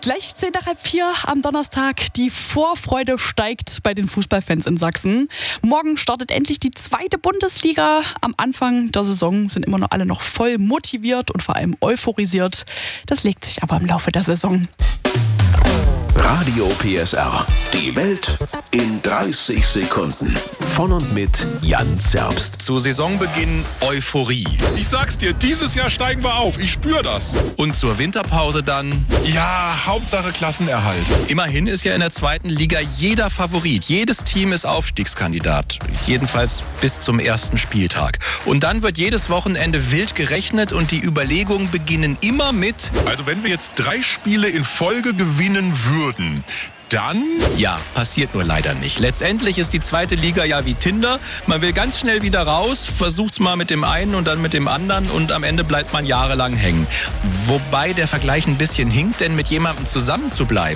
Gleich 3:10 am Donnerstag. Die Vorfreude steigt bei den Fußballfans in Sachsen. Morgen startet endlich die 2. Bundesliga. Am Anfang der Saison sind immer noch alle noch voll motiviert und vor allem euphorisiert. Das legt sich aber im Laufe der Saison. Radio PSR. Die Welt in 30 Sekunden. Von und mit Jan Zerbst. Zu Saisonbeginn Euphorie. Ich sag's dir, dieses Jahr steigen wir auf. Ich spüre das. Und zur Winterpause dann? Ja, Hauptsache Klassenerhalt. Immerhin ist ja in der 2. Liga jeder Favorit. Jedes Team ist Aufstiegskandidat. Jedenfalls bis zum ersten Spieltag. Und dann wird jedes Wochenende wild gerechnet und die Überlegungen beginnen immer mit: Also wenn wir jetzt 3 Spiele in Folge gewinnen würden, dann? Ja, passiert nur leider nicht. Letztendlich ist die 2. Liga ja wie Tinder. Man will ganz schnell wieder raus, versucht's mal mit dem einen und dann mit dem anderen und am Ende bleibt man jahrelang hängen. Wobei der Vergleich ein bisschen hinkt, denn mit jemandem zusammen zu bleiben,